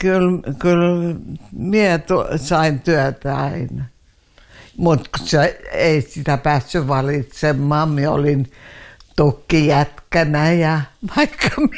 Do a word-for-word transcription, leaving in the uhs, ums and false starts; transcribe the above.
Kyllä, kyllä minä sain työtä aina. Mutta ei sitä päässyt valitsemaan. Minä olin tukkijätkänä ja vaikka